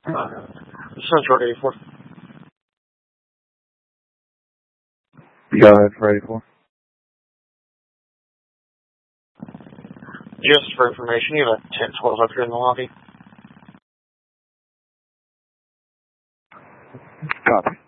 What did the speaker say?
Central 84. Go ahead for 84. Just for information, you have a 1012 up here in the lobby. Copy.